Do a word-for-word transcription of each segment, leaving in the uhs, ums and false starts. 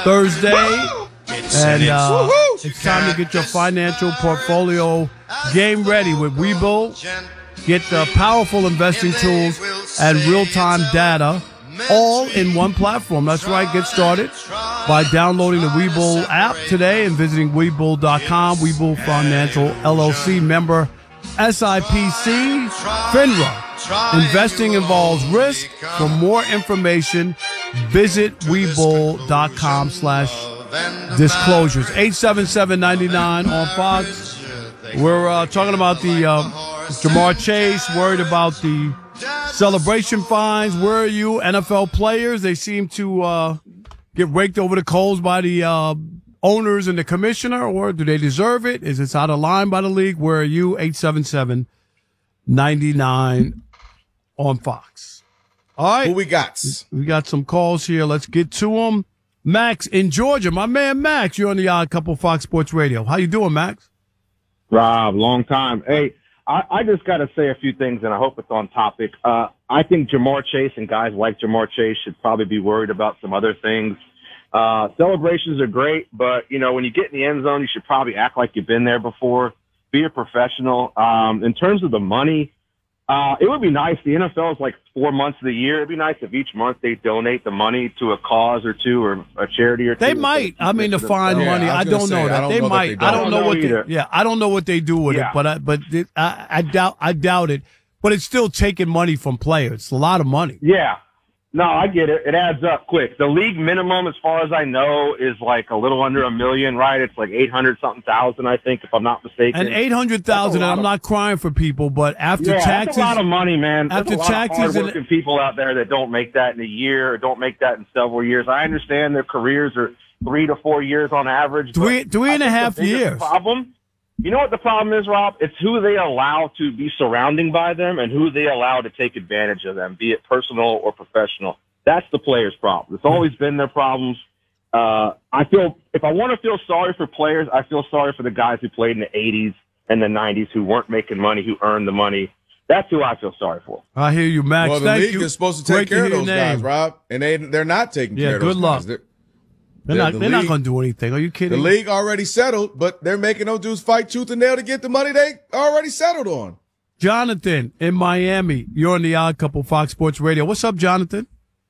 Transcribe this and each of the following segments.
Thursday. And uh, it's time to get your financial portfolio game ready with Webull. Get the powerful investing tools and real-time data all in one platform. That's right. Get started by downloading the Webull app today and visiting Webull dot com. Webull Financial L L C member S I P C FINRA. Investing involves risk. For more information, visit Webull dot com slash disclosures. eight seven seven, nine nine on Fox. We're uh, talking about the uh, Ja'Marr Chase, worried about the celebration fines. Where are you, N F L players? They seem to uh, get raked over the coals by the uh, owners and the commissioner, or do they deserve it? Is it out of line by the league? Where are you? eight seven seven, nine nine on Fox. All right. Who we got? We got some calls here. Let's get to them. Max in Georgia. My man Max, you're on the Odd Couple Fox Sports Radio. How you doing, Max? Rob, long time. Hey, I, I just got to say a few things, and I hope it's on topic. Uh, I think Ja'Marr Chase and guys like Ja'Marr Chase should probably be worried about some other things. Uh, celebrations are great, but, you know, when you get in the end zone, you should probably act like you've been there before. Be a professional. Um, in terms of the money, uh, it would be nice. The N F L is like four months of the year. It'd be nice if each month they donate the money to a cause or two or a charity or two. They might. I mean, to find yeah, money. I, I don't say, know that. I don't they know might. that they I don't know, know what either. they, yeah, I don't know what they do with yeah. it, but I, but it, I, I doubt, I doubt it, but it's still taking money from players. It's a lot of money. Yeah. No, I get it. It adds up quick. The league minimum, as far as I know, is like a little under a million, right? It's like eight hundred something thousand, I think, if I'm not mistaken. And eight hundred thousand, and I'm of, not crying for people, but after yeah, taxes. that's a lot of money, man. There's After a lot taxes. of hardworking And, people out there that don't make that in a year or don't make that in several years. I understand their careers are three to four years on average. Three, three and a half years. Problem. You know what the problem is, Rob? It's who they allow to be surrounding by them and who they allow to take advantage of them, be it personal or professional. That's the players' problem. It's always been their problems. Uh, I feel if I want to feel sorry for players, I feel sorry for the guys who played in the eighties and the nineties who weren't making money, who earned the money. That's who I feel sorry for. I hear you, Max. Well, the Thank league you. is supposed to take Great care to of hear those your guys, name. Rob, and they they're not taking Yeah, care of good those luck. guys. They're, They're the- not. the They're not league- going to do anything. Are you The kidding? league already settled, but they're making those dudes fight tooth and nail to get the money they already settled on. Jonathan in Miami. You're on the Odd Couple Fox Sports Radio. What's up, Jonathan?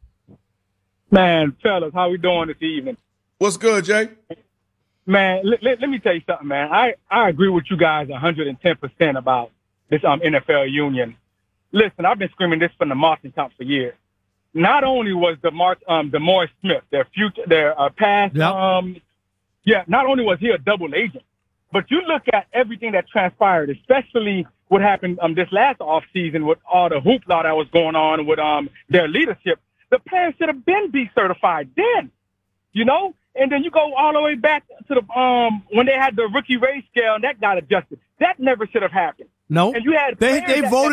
Man, fellas, how we doing this evening? What's good, Jay? Man, let, let, let me tell you something, man. I, I agree with you guys one hundred ten percent about this um N F L union. Listen, I've been screaming this from the Martin top for years. Not only was the Mark um DeMaurice Smith, their future, their uh, past, Yep. um, yeah, not only was he a double agent, but you look at everything that transpired, especially what happened um this last off season with all the hoopla that was going on with um their leadership. The players should have been B certified then, you know. And then you go all the way back to the um when they had the rookie race scale and that got adjusted. That never should have happened. No. And you had They players they that- voted.